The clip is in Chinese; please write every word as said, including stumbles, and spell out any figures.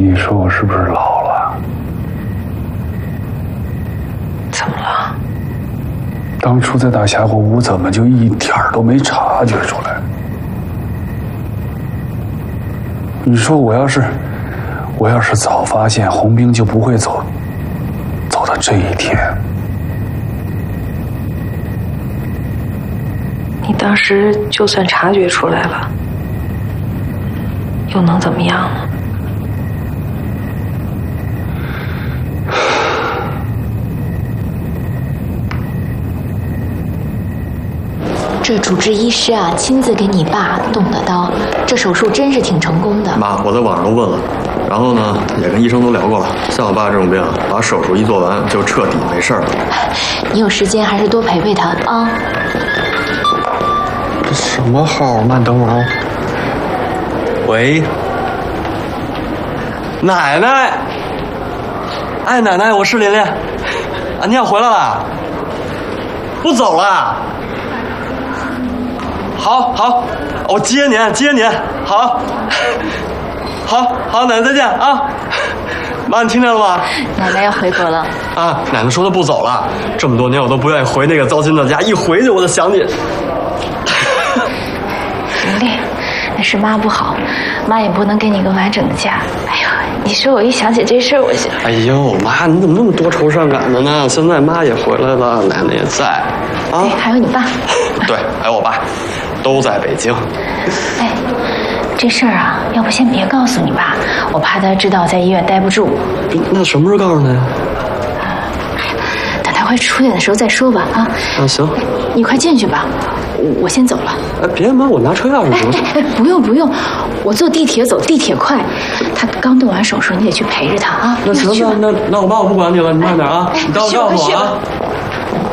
你说我是不是老了？ 怎么了？ 当初在大峡谷屋怎么就一点儿都没察觉出来？你说我要是我要是早发现，红兵就不会走走到这一天。 你当时就算察觉出来了，又能怎么样呢？ 这主治医师啊，亲自给你爸动的刀，这手术真是挺成功的。 妈，我在网上都问了，然后呢，也跟医生都聊过了。像我爸这种病，把手术一做完就彻底没事了。 你有时间还是多陪陪他啊。 这什么号？慢等会儿啊。喂，奶奶。哎，奶奶，我是琳琳。啊，你要回来了？不走了？好，好，我接您，接您，好，好，好，奶奶再见啊！妈，你听见了吗？ 奶奶要回国了啊！奶奶说她不走了，这么多年我都不愿意回那个糟心的家，一回去我就想你。 琳琳，那是妈不好，妈也不能给你个完整的家。哎呦，你说我一想起这事儿，我就…… 哎呦，妈，你怎么那么多愁善感的呢？现在妈也回来了，奶奶也在，啊， 对，还有你爸。 对，还有我爸。都在北京。 哎，这事儿啊，要不先别告诉你爸，我怕他知道在医院待不住。 那什么时候告诉他呀？ 等他快出院的时候再说吧。啊， 啊行， 你快进去吧，我先走了。 哎，别妈，我拿车钥匙行吗？ 哎哎，不用不用，我坐地铁走，地铁快。他刚动完手术，你得去陪着他啊。 那行，那那那我爸我不管你了，你慢点啊，你到告诉我啊。